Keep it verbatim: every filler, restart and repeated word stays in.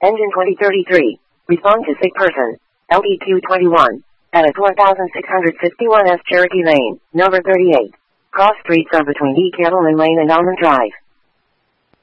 Engine twenty thirty-three. Respond to sick person. L D Q twenty-one. At four thousand six hundred fifty-one S Cherokee Lane, number thirty-eight. Cross streets are between E. Kettleman Lane and Almond Drive.